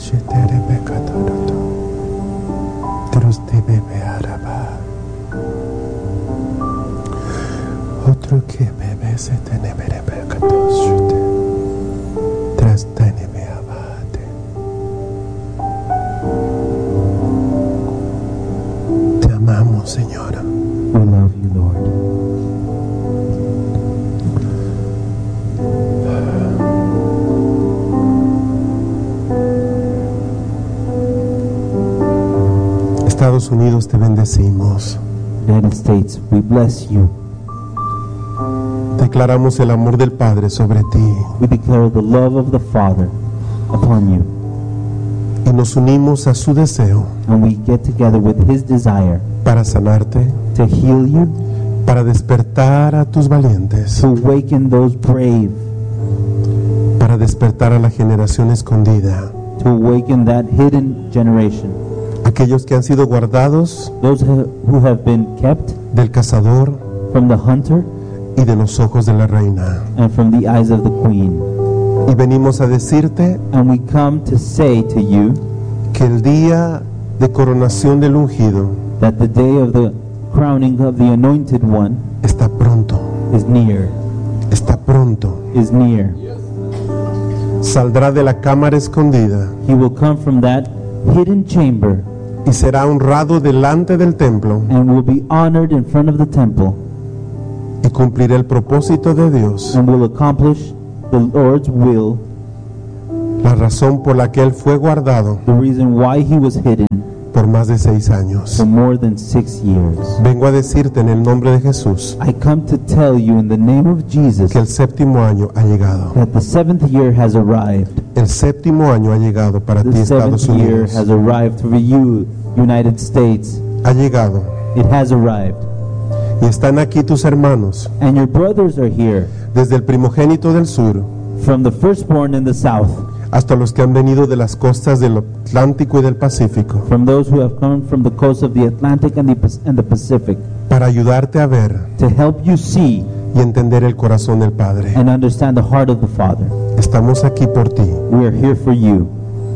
Otro que bebe se tiene berebecatos. Tras tiene beabate. Te amamos, Señora. We love you, Lord. Estados Unidos, te bendecimos. United States, we bless you. Declaramos el amor del Padre sobre ti We declare the love of the Father upon you. y nos unimos a su deseo And we get together with His desire para sanarte, to heal you, para despertar a tus valientes, to awaken those brave, para despertar a la generación escondida, to awaken that hidden generation. aquellos que han sido guardados Those who have been kept del cazador from the hunter y de los ojos de la reina. and from the eyes of the queen. Y venimos a decirte And we come to say to you que el día de coronación del ungido that the day of the crowning of the anointed one está pronto, is near, está pronto. is near. Saldrá de la cámara escondida He will come from that hidden chamber y será honrado delante del templo and will be honored in front of the temple y cumplirá el propósito de Dios, and will accomplish the Lord's will, la razón por la que él fue guardado the reason why he was hidden por más de 6 años. for more than 6 years. Vengo a decirte en el nombre de Jesús I come to tell you in the name of Jesus que el séptimo año ha llegado. that the 7th year has arrived. El séptimo año ha llegado para ti, The Estados 7th year Unidos. has arrived for you, United States. Ha llegado. It has arrived. Y están aquí tus hermanos, And your brothers are here, desde el primogénito del sur from the firstborn in the south, hasta los que han venido de las costas del Atlántico y del Pacífico, from those who have come from the coast of the Atlantic and the Pacific, para ayudarte a ver to help you see y entender el corazón del Padre. and understand the heart of the Father. Estamos aquí por ti. We are here for you.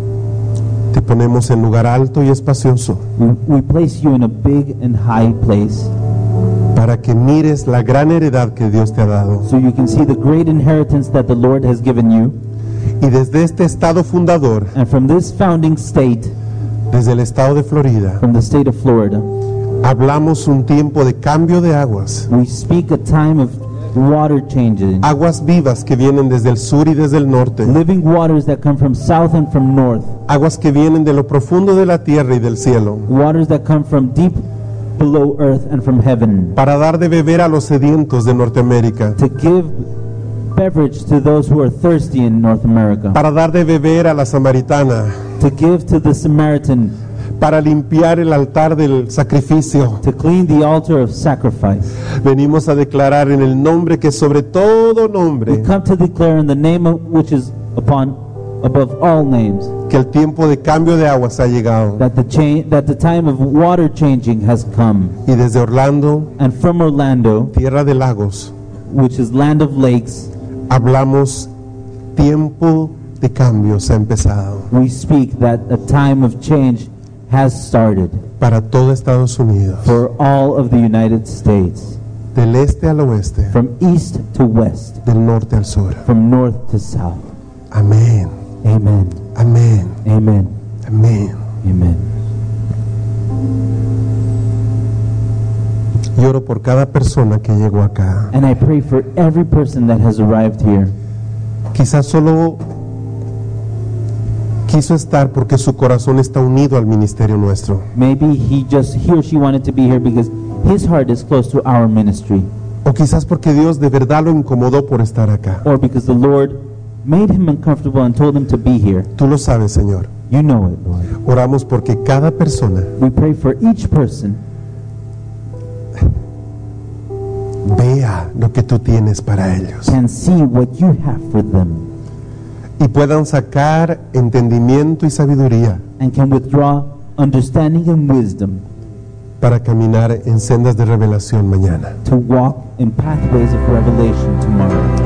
Te ponemos en lugar alto y espacioso We place you in a big and high place para que mires la gran heredad que Dios te ha dado. so you can see the great inheritance that the Lord has given you. Y desde este estado fundador, And from this founding state, desde el estado de Florida, from the state of Florida, hablamos un tiempo de cambio de aguas. we speak a time of water changing, Aguas vivas que vienen desde el sur y desde el norte. living waters that come from south and from north, Aguas que vienen de lo profundo de la tierra y del cielo. waters that come from deep below earth and from heaven, Para dar de beber a los sedientos de Norteamérica. to give beverage to those who are thirsty in North America, Para dar de beber a la samaritana. to give to the Samaritan, Para limpiar el altar del sacrificio. to clean the altar of sacrifice. Venimos a declarar en el nombre que sobre todo We nombre, come to declare in the name of which is above all names, que el tiempo de cambio de aguas ha llegado. that the time of water changing has come. Y desde Orlando, And from Orlando, tierra de lagos, which is land of lakes, hablamos tiempo de cambios ha empezado we speak that a time of change has started para todo Estados Unidos, for all of the United States, del este al oeste, from east to west, del norte al sur. from north to south. Amén, Amen. amén, Amen. amén. Amen. Y oro por cada persona que llegó acá. And I pray for every person that has arrived here. Quizás solo quiso estar porque su corazón está unido al ministerio nuestro. Maybe he or she wanted to be here because his heart is close to our ministry, O quizás porque Dios de verdad lo incomodó por estar acá. or because the Lord made him uncomfortable and told him to be here. Tú lo sabes, Señor. You know it, Lord. Oramos porque cada persona We pray for each person vea lo que tú tienes para ellos can see what you have for them y puedan sacar entendimiento y sabiduría and can withdraw understanding and wisdom para caminar en sendas de revelación mañana. to walk in pathways of revelation tomorrow.